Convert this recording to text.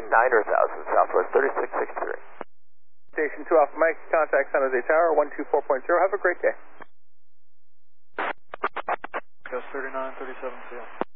American, 9,000, Southwest 3663. Station 2 Alpha Mike, contact San Jose Tower, 124.0. Have a great day. Ghost 39, 37, see you.